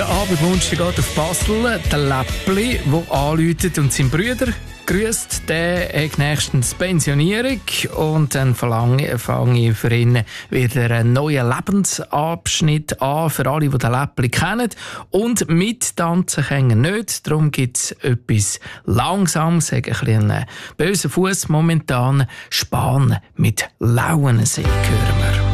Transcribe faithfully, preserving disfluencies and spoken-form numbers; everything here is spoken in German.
Der Abendwunsch geht auf Basel. Der Läppli, der anläutet und sein Bruder grüßt, der hat nächstens Pensionierung und dann fange ich für ihn wieder einen neuen Lebensabschnitt an, für alle, die den Läppli kennen. Und mittanzen können nicht, darum gibt es etwas Langsames, ein bisschen einen bösen Fuss momentan. Span mit Lauensee hören wir.